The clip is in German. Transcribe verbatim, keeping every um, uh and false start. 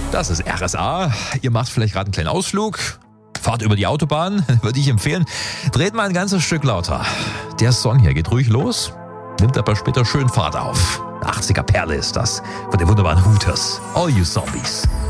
Das ist R S A. Ihr macht vielleicht gerade einen kleinen Ausflug. Fahrt über die Autobahn, würde ich empfehlen. Dreht mal ein ganzes Stück lauter. Der Song hier geht ruhig los, nimmt aber später schön Fahrt auf. achtziger Perle ist das, von den wunderbaren Hooters. All You Zombies.